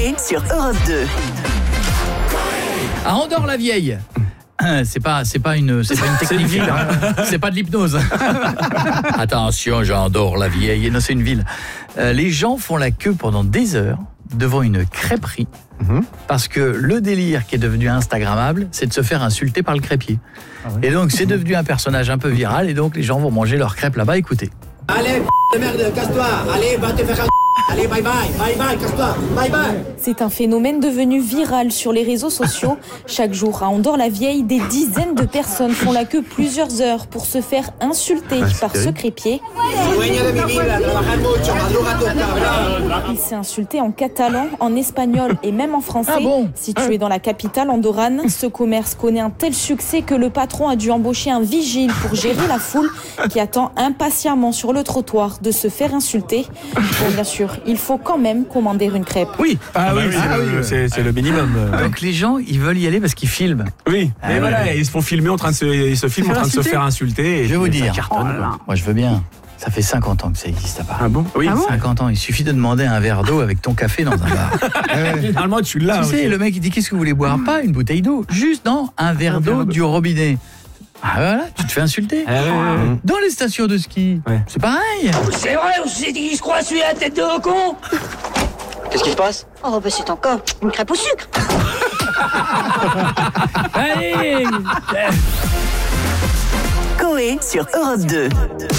Coé sur Europe 2. À Andorre-la-Vieille. C'est pas une technique, c'est pas de l'hypnose. Attention, j'endors-la-Vieille. Non, c'est une ville. Les gens font la queue pendant des heures devant une crêperie parce que le délire qui est devenu instagrammable, c'est de se faire insulter par le crêpier. Et donc c'est devenu un personnage un peu viral et donc les gens vont manger leurs crêpes là-bas. Écoutez. Allez, de merde, casse-toi. Allez, va te faire allez, bye bye, casse-toi, bye bye. C'est un phénomène devenu viral sur les réseaux sociaux. Chaque jour à Andorre-la-Vieille, des dizaines de personnes font la queue plusieurs heures pour se faire insulter par ce crêpier. Il s'est insulté en catalan, en espagnol et même en français. Ah bon ? Situé dans la capitale andorrane, ce commerce connaît un tel succès que le patron a dû embaucher un vigile pour gérer la foule qui attend impatiemment sur le trottoir de se faire insulter. Bon, bien sûr, il faut quand même commander une crêpe. Oui. C'est le minimum. Donc les gens, ils veulent y aller parce qu'ils filment. Oui, mais voilà, ils se font filmer ils se filment en train de se faire insulter. Je vais vous dire, Cartonne, moi je veux bien. Ça fait 50 ans que ça existe à Paris. Ah bon? Oui. 50 ans, il suffit de demander un verre d'eau avec ton café dans un bar. Généralement, tu l'as. Tu sais, le mec il dit qu'est-ce que vous voulez boire? Pas une bouteille d'eau, juste un verre d'eau du robinet. Ah voilà, tu te fais insulter. Dans les stations de ski, c'est pareil. C'est vrai, on s'est dit qu'il se croit celui à la tête de con. Qu'est-ce qui se passe? Oh, bah c'est encore une crêpe au sucre. Allez. Coé sur Europe 2.